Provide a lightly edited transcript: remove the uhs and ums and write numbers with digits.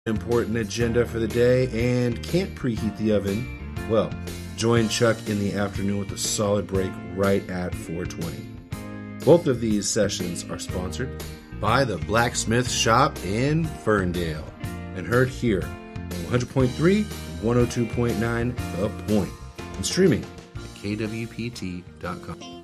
Important agenda for the day and can't preheat the oven? Well, join Chuck in the afternoon with a solid break right at 4:20. Both of these sessions are sponsored by the Blacksmith Shop in Ferndale and heard here on 100.3 and 102.9 The Point and streaming at kwpt.com.